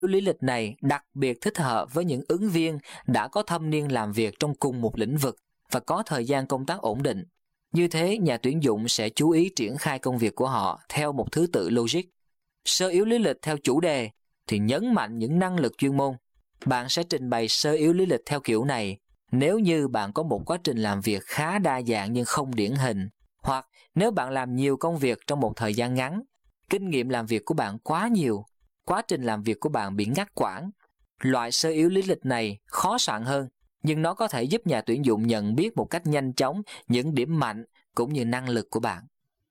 lý lịch này đặc biệt thích hợp với những ứng viên đã có thâm niên làm việc trong cùng một lĩnh vực và có thời gian công tác ổn định. Như thế, nhà tuyển dụng sẽ chú ý triển khai công việc của họ theo một thứ tự logic. Sơ yếu lý lịch theo chủ đề thì nhấn mạnh những năng lực chuyên môn. Bạn sẽ trình bày sơ yếu lý lịch theo kiểu này nếu như bạn có một quá trình làm việc khá đa dạng nhưng không điển hình, hoặc nếu bạn làm nhiều công việc trong một thời gian ngắn, kinh nghiệm làm việc của bạn quá nhiều, quá trình làm việc của bạn bị ngắt quãng. Loại sơ yếu lý lịch này khó soạn hơn, nhưng nó có thể giúp nhà tuyển dụng nhận biết một cách nhanh chóng những điểm mạnh cũng như năng lực của bạn.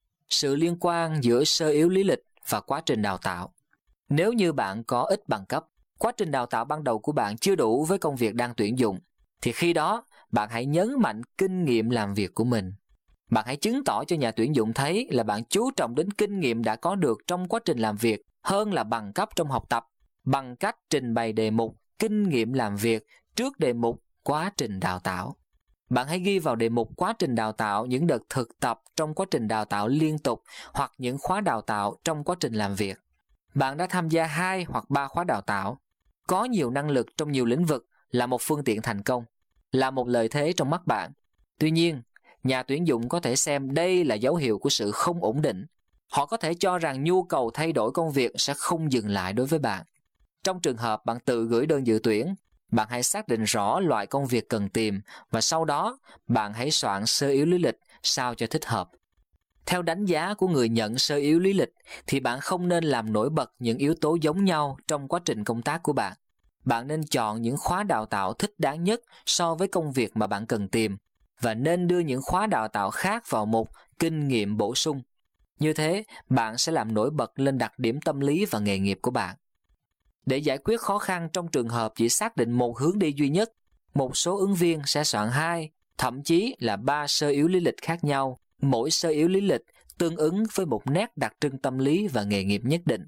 Sự liên quan giữa sơ yếu lý lịch và quá trình đào tạo. Nếu như bạn có ít bằng cấp, quá trình đào tạo ban đầu của bạn chưa đủ với công việc đang tuyển dụng, thì khi đó bạn hãy nhấn mạnh kinh nghiệm làm việc của mình. Bạn hãy chứng tỏ cho nhà tuyển dụng thấy là bạn chú trọng đến kinh nghiệm đã có được trong quá trình làm việc hơn là bằng cấp trong học tập, bằng cách trình bày đề mục kinh nghiệm làm việc trước đề mục quá trình đào tạo. Bạn hãy ghi vào đề mục quá trình đào tạo những đợt thực tập trong quá trình đào tạo liên tục hoặc những khóa đào tạo trong quá trình làm việc. Bạn đã tham gia 2 hoặc 3 khóa đào tạo. Có nhiều năng lực trong nhiều lĩnh vực là một phương tiện thành công, là một lợi thế trong mắt bạn. Tuy nhiên, nhà tuyển dụng có thể xem đây là dấu hiệu của sự không ổn định. Họ có thể cho rằng nhu cầu thay đổi công việc sẽ không dừng lại đối với bạn. Trong trường hợp bạn tự gửi đơn dự tuyển, bạn hãy xác định rõ loại công việc cần tìm và sau đó bạn hãy soạn sơ yếu lý lịch sao cho thích hợp. Theo đánh giá của người nhận sơ yếu lý lịch thì bạn không nên làm nổi bật những yếu tố giống nhau trong quá trình công tác của bạn. Bạn nên chọn những khóa đào tạo thích đáng nhất so với công việc mà bạn cần tìm và nên đưa những khóa đào tạo khác vào mục kinh nghiệm bổ sung. Như thế, bạn sẽ làm nổi bật lên đặc điểm tâm lý và nghề nghiệp của bạn. Để giải quyết khó khăn trong trường hợp chỉ xác định một hướng đi duy nhất, một số ứng viên sẽ soạn 2, thậm chí là 3 sơ yếu lý lịch khác nhau. Mỗi sơ yếu lý lịch tương ứng với một nét đặc trưng tâm lý và nghề nghiệp nhất định.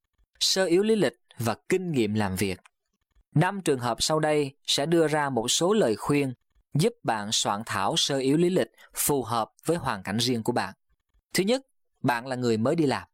Sơ yếu lý lịch và kinh nghiệm làm việc. 5 trường hợp sau đây sẽ đưa ra một số lời khuyên giúp bạn soạn thảo sơ yếu lý lịch phù hợp với hoàn cảnh riêng của bạn. Thứ nhất, bạn là người mới đi làm.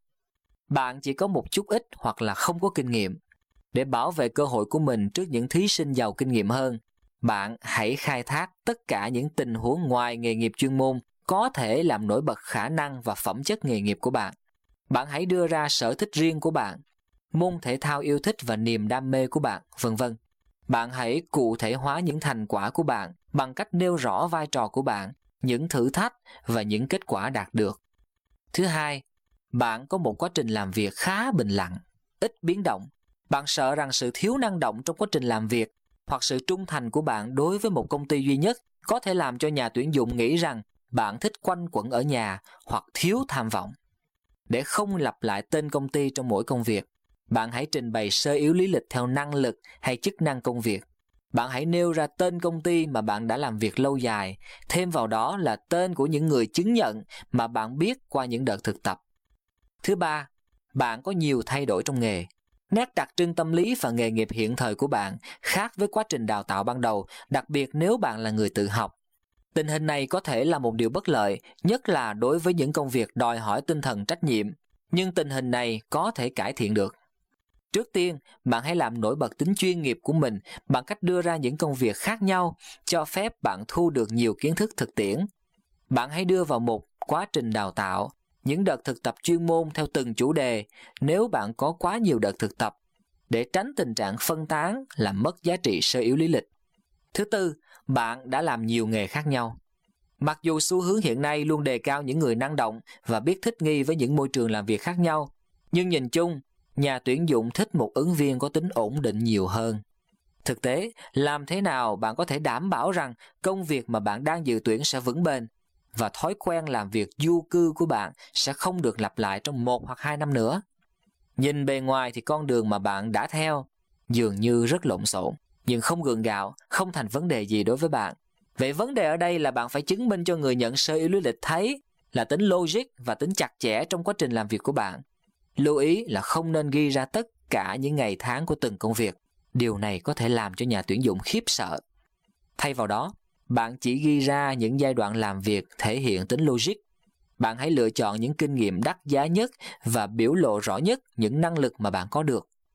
Bạn chỉ có một chút ít hoặc là không có kinh nghiệm. Để bảo vệ cơ hội của mình trước những thí sinh giàu kinh nghiệm hơn, bạn hãy khai thác tất cả những tình huống ngoài nghề nghiệp chuyên môn có thể làm nổi bật khả năng và phẩm chất nghề nghiệp của bạn. Bạn hãy đưa ra sở thích riêng của bạn, môn thể thao yêu thích và niềm đam mê của bạn, vân vân. Bạn hãy cụ thể hóa những thành quả của bạn bằng cách nêu rõ vai trò của bạn, những thử thách và những kết quả đạt được. Thứ hai, bạn có một quá trình làm việc khá bình lặng, ít biến động. Bạn sợ rằng sự thiếu năng động trong quá trình làm việc hoặc sự trung thành của bạn đối với một công ty duy nhất có thể làm cho nhà tuyển dụng nghĩ rằng bạn thích quanh quẩn ở nhà hoặc thiếu tham vọng. Để không lặp lại tên công ty trong mỗi công việc, bạn hãy trình bày sơ yếu lý lịch theo năng lực hay chức năng công việc. Bạn hãy nêu ra tên công ty mà bạn đã làm việc lâu dài, thêm vào đó là tên của những người chứng nhận mà bạn biết qua những đợt thực tập. Thứ ba, bạn có nhiều thay đổi trong nghề. Nét đặc trưng tâm lý và nghề nghiệp hiện thời của bạn khác với quá trình đào tạo ban đầu, đặc biệt nếu bạn là người tự học. Tình hình này có thể là một điều bất lợi, nhất là đối với những công việc đòi hỏi tinh thần trách nhiệm, nhưng tình hình này có thể cải thiện được. Trước tiên, bạn hãy làm nổi bật tính chuyên nghiệp của mình bằng cách đưa ra những công việc khác nhau, cho phép bạn thu được nhiều kiến thức thực tiễn. Bạn hãy đưa vào một quá trình đào tạo, những đợt thực tập chuyên môn theo từng chủ đề nếu bạn có quá nhiều đợt thực tập, để tránh tình trạng phân tán làm mất giá trị sơ yếu lý lịch. Thứ tư, bạn đã làm nhiều nghề khác nhau. Mặc dù xu hướng hiện nay luôn đề cao những người năng động và biết thích nghi với những môi trường làm việc khác nhau, nhưng nhìn chung, nhà tuyển dụng thích một ứng viên có tính ổn định nhiều hơn. Thực tế, làm thế nào bạn có thể đảm bảo rằng công việc mà bạn đang dự tuyển sẽ vững bền và thói quen làm việc du cư của bạn sẽ không được lặp lại trong 1 hoặc 2 năm nữa? Nhìn bề ngoài thì con đường mà bạn đã theo dường như rất lộn xộn, nhưng không gượng gạo, không thành vấn đề gì đối với bạn. Vậy vấn đề ở đây là bạn phải chứng minh cho người nhận sơ yếu lý lịch thấy là tính logic và tính chặt chẽ trong quá trình làm việc của bạn. Lưu ý là không nên ghi ra tất cả những ngày tháng của từng công việc. Điều này có thể làm cho nhà tuyển dụng khiếp sợ. Thay vào đó, bạn chỉ ghi ra những giai đoạn làm việc thể hiện tính logic. Bạn hãy lựa chọn những kinh nghiệm đắt giá nhất và biểu lộ rõ nhất những năng lực mà bạn có được.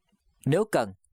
Nếu cần,